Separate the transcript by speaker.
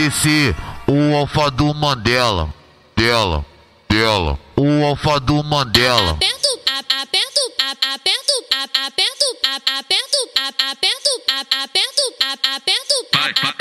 Speaker 1: descer o alfa do Mandela, dela, o alfa do Mandela.
Speaker 2: Aperto, aperto, aperto, aperto, aperto, aperto, aperto, aperto, aperto.